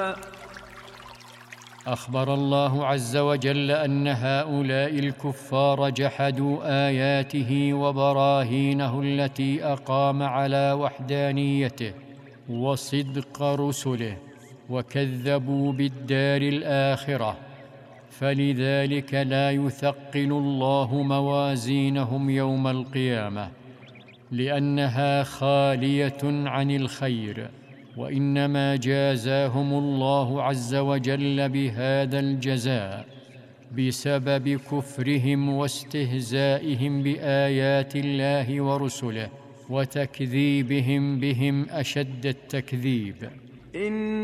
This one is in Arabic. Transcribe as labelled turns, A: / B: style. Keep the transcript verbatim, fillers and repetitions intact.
A: أخبر الله عز وجل أن هؤلاء الكفار جحدوا آياته وبراهينه التي أقام على وحدانيته وصدق رسله، وكذبوا بالدار الآخرة، فلذلك لا يثقل الله موازينهم يوم القيامة، لأنها خالية عن الخير، وإنما جازاهم الله عز وجل بهذا الجزاء بسبب كفرهم واستهزائهم بآيات الله ورسله وتكذيبهم بهم أشد التكذيب.